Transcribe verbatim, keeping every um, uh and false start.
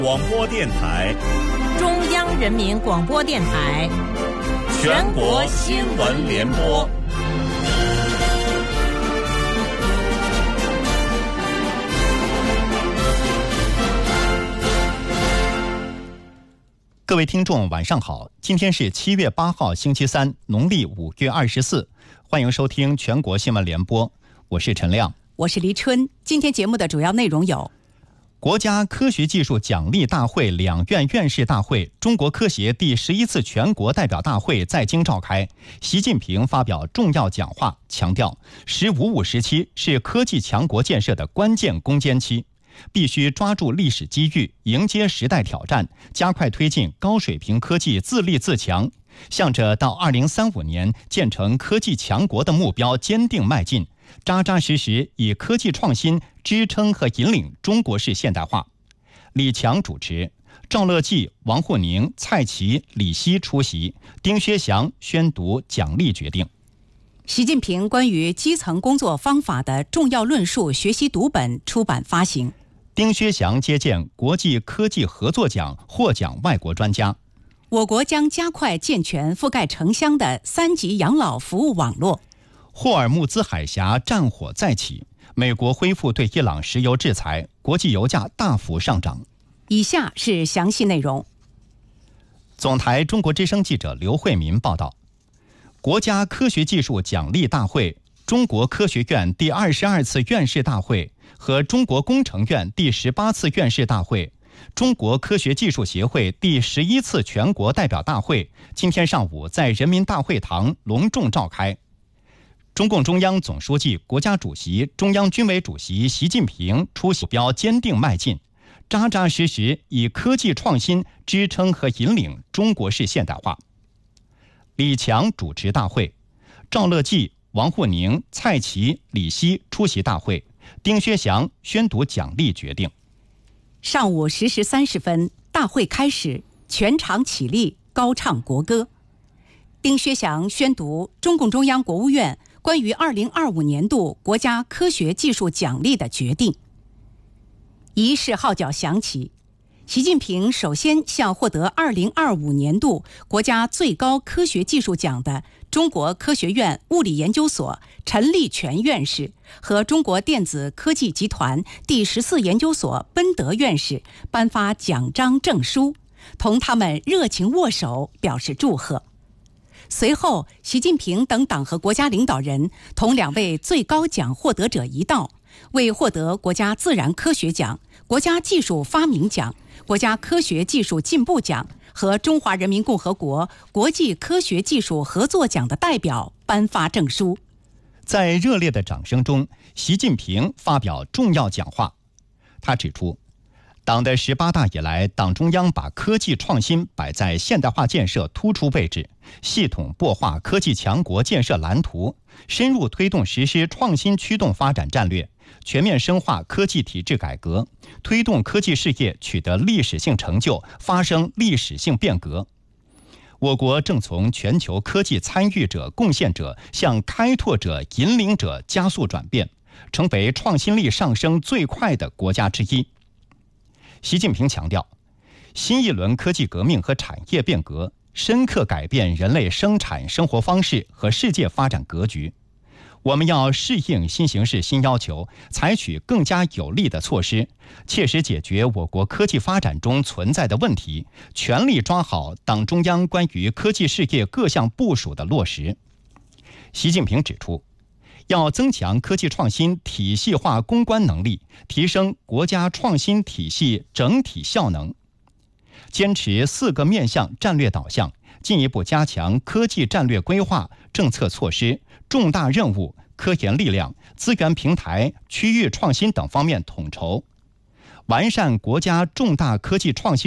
广播电台， 中央人民广播电台， 全国新闻联播。 各位听众晚上好，今天是七月八号星期三，农历五月二十四，欢迎收听全国新闻联播，我是陈亮， 我是黎春。今天节目的主要内容有： 国家科学技术奖励大会两院院士大会、中国科协第十一次全国代表大会在京召开，习近平发表重要讲话，强调“十五五”时期是科技强国建设的关键攻坚期，必须抓住历史机遇，迎接时代挑战，加快推进高水平科技自立自强，向着到二零三五年建成科技强国的目标坚定迈进，扎扎实实以科技创新支撑和引领中国式现代化。李强主持，赵乐际、王沪宁、蔡奇、李希出席，丁薛祥宣读奖励决定。 习近平关于基层工作方法的重要论述学习读本出版发行。 丁薛祥接见国际科技合作奖获奖外国专家。 我国将加快健全覆盖城乡的三级养老服务网络。 霍尔木兹海峡战火再起，美国恢复对伊朗石油制裁，国际油价大幅上涨。 以下是详细内容。 总台中国之声记者刘慧民报道，国家科学技术奖励大会、中国科学院第二十二次院士大会和中国工程院第十八次院士大会、中国科学技术协会第十一次全国代表大会今天上午在人民大会堂隆重召开。中共中央总书记、国家主席、中央军委主席习近平出席，目标坚定迈进，扎扎实实以科技创新支撑和引领中国式现代化。李强主持大会，赵乐际、王沪宁、蔡奇、李希出席大会，丁薛祥宣读奖励决定。 上午十时三十分，大会开始，全场起立，高唱国歌。丁薛祥宣读中共中央、国务院关于二零二五年度国家科学技术奖励的决定。仪式号角响起，习近平首先向获得二零二五年度国家最高科学技术奖的中国科学院物理研究所陈立全院士和中国电子科技集团第十四研究所奔德院士颁发奖章证书，同他们热情握手，表示祝贺。随后，习近平等党和国家领导人同两位最高奖获得者一道，为获得国家自然科学奖、国家技术发明奖、国家科学技术进步奖和中华人民共和国国际科学技术合作奖的代表颁发证书。 在热烈的掌声中，习近平发表重要讲话。他指出，党的十八大以来，党中央把科技创新摆在现代化建设突出位置，系统擘画科技强国建设蓝图，深入推动实施创新驱动发展战略，全面深化科技体制改革，推动科技事业取得历史性成就，发生历史性变革。我国正从全球科技参与者、贡献者向开拓者、引领者加速转变，成为创新力上升最快的国家之一。习近平强调，新一轮科技革命和产业变革深刻改变人类生产生活方式和世界发展格局。我们要适应新形势新要求，采取更加有力的措施，切实解决我国科技发展中存在的问题，全力抓好党中央关于科技事业各项部署的落实。习近平指出，要增强科技创新体系化攻关能力，提升国家创新体系整体效能，坚持四个面向战略导向，进一步加强科技战略规划、政策措施、重大任务、科研力量、资源平台、区域创新等方面统筹，完善国家重大科技创新